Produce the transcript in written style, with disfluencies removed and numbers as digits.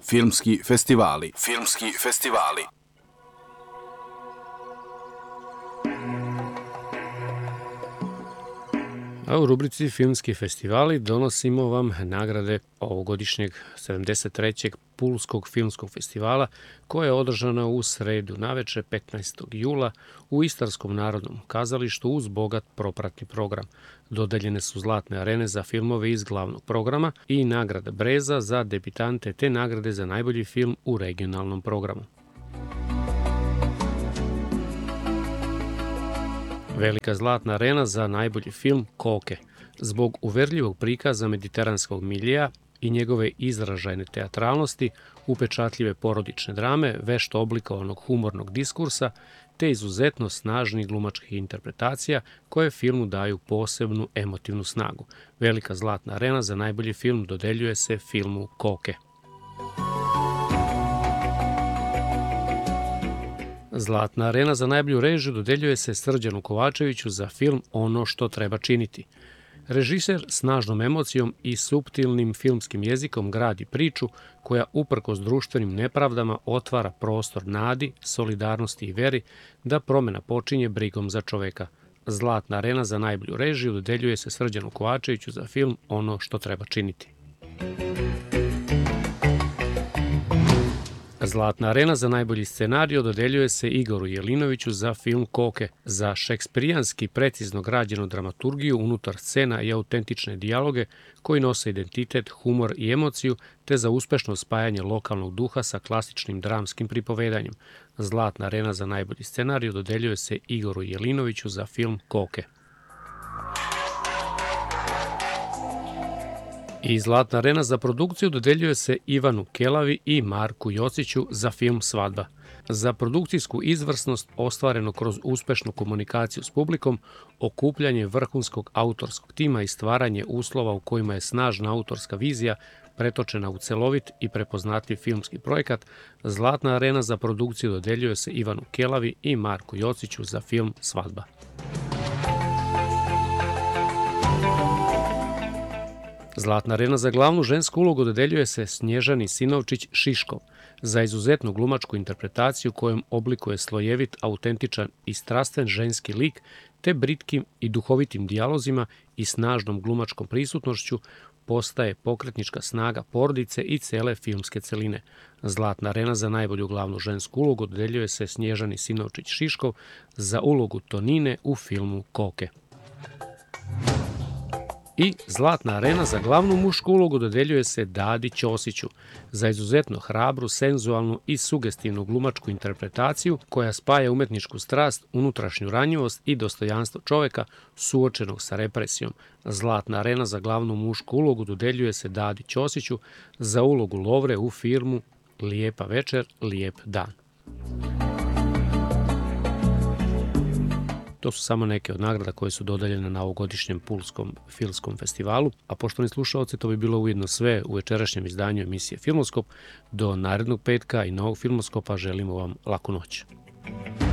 Filmski festivali. Filmski festivali. A u rubrici Filmski festivali donosimo vam nagrade ovogodišnjeg 73. Pulskog filmskog festivala koje je održano u sredu naveče 15. jula u Istarskom narodnom kazalištu uz bogat propratni program. Dodeljene su zlatne arene za filmove iz glavnog programa i nagrada Breza za debitante te nagrade za najbolji film u regionalnom programu. Velika zlatna arena za najbolji film Koke. Zbog uverljivog prikaza mediteranskog milija i njegove izražajne teatralnosti, upečatljive porodične drame, vešto oblikovanog humornog diskursa, te izuzetno snažnih glumačkih interpretacija koje filmu daju posebnu emotivnu snagu. Velika zlatna arena za najbolji film dodeljuje se filmu Koke. Zlatna arena za najbolju režiju dodeljuje se Srđanu Kovačeviću za film Ono što treba činiti. Režiser snažnom emocijom i suptilnim filmskim jezikom gradi priču koja uprkos društvenim nepravdama otvara prostor nadi, solidarnosti i veri da promjena počinje brigom za čoveka. Zlatna arena za najbolju režiju dodeljuje se Srđanu Kovačeviću za film Ono što treba činiti. Zlatna arena za najbolji scenarijo dodeljuje se Igoru Jelinoviću za film Koke, za šekspirijanski precizno građenu dramaturgiju unutar scena i autentične dijaloge koji nose identitet, humor i emociju, te za uspešno spajanje lokalnog duha sa klasičnim dramskim pripovedanjem. Zlatna arena za najbolji scenarijo dodeljuje se Igoru Jelinoviću za film Koke. I Zlatna arena za produkciju dodeljuje se Ivanu Kelavi i Marku Jociću za film Svadba. Za produkcijsku izvrsnost ostvareno kroz uspešnu komunikaciju s publikom, okupljanje vrhunskog autorskog tima i stvaranje uslova u kojima je snažna autorska vizija pretočena u celovit i prepoznatljiv filmski projekat, Zlatna arena za produkciju dodeljuje se Ivanu Kelavi i Marku Jociću za film Svadba. Zlatna arena za glavnu žensku ulogu dodeljuje se Snježani Sinovčić-Šiškov za izuzetnu glumačku interpretaciju kojom oblikuje slojevit, autentičan i strastven ženski lik te britkim i duhovitim dijalozima i snažnom glumačkom prisutnošću postaje pokretnička snaga porodice i cele filmske celine. Zlatna arena za najbolju glavnu žensku ulogu dodeljuje se Snježani Sinovčić-Šiškov za ulogu Tonine u filmu Koke. I Zlatna arena za glavnu mušku ulogu dodeljuje se Dadi Ćosiću za izuzetno hrabru, senzualnu i sugestivnu glumačku interpretaciju koja spaja umetničku strast, unutrašnju ranjivost i dostojanstvo čoveka suočenog sa represijom. Zlatna arena za glavnu mušku ulogu dodeljuje se Dadi Ćosiću za ulogu Lovre u filmu Lijepa večer, lijep dan. To su samo neke od nagrada koje su dodeljene na ovogodišnjem Pulskom filmskom festivalu, a poštovani slušalci, to bi bilo ujedno sve u večerašnjem izdanju emisije Filmoskop. Do narednog petka i novog Filmoskopa želimo vam laku noć.